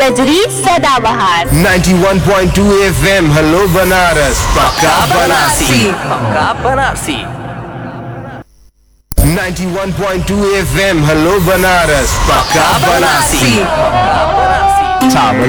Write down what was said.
रजनी सदाबहार। 91.2 FM hello Banaras पक्का बनारसी। पक्का बनारसी। 91.2 FM हेलो बनारस पक्का बनारसी। पक्का बनारसी।